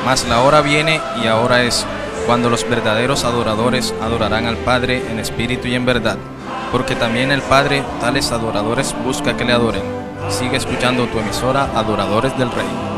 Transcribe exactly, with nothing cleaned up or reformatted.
Mas la hora viene y ahora es, cuando los verdaderos adoradores adorarán al Padre en espíritu y en verdad, porque también el Padre tales adoradores busca que le adoren. Sigue escuchando tu emisora Adoradores del Rey.